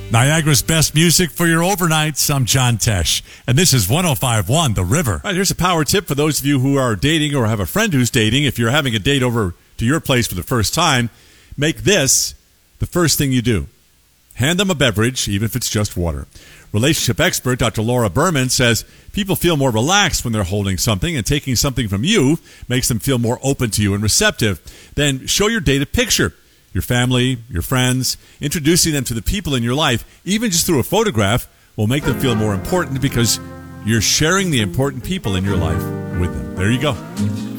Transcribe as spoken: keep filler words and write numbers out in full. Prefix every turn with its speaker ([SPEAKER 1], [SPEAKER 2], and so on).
[SPEAKER 1] Niagara's best music for your overnights. I'm John Tesh, and this is one oh five point one The River.
[SPEAKER 2] All right, here's a power tip for those of you who are dating or have a friend who's dating. If you're having a date over to your place for the first time, make this the first thing you do. Hand them a beverage, even if it's just water. Relationship expert Doctor Laura Berman says people feel more relaxed when they're holding something, and taking something from you makes them feel more open to you and receptive. Then show your date a picture. Your family, your friends, introducing them to the people in your life, even just through a photograph, will make them feel more important because you're sharing the important people in your life with them. There you go.